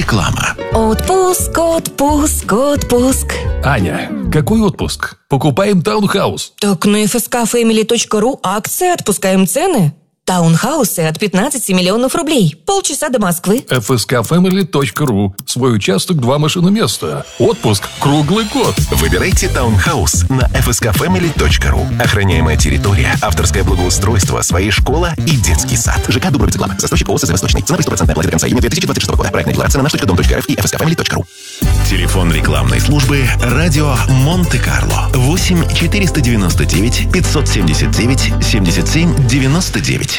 Реклама. Отпуск, отпуск, отпуск. Аня, какой отпуск? Покупаем таунхаус. Так на fskfamily.ru акция «Отпускаем цены». Таунхаусы от 15 миллионов рублей. Полчаса до Москвы. fskfamily.ru. Свой участок, 2 машиноместа. Отпуск круглый год. Выбирайте таунхаус на fskfamily.ru. Охраняемая территория, авторское благоустройство, своя школа и детский сад. ЖК Дубровец реклама. Застройщик ООО «СЗ Восточный». Цена плюс процентная плата до конца июня 2026 года. Проектная декларация на наш.дом.рф и fskfamily.ru. Телефон рекламной службы «Радио Монте-Карло». 8 499 579 77 99.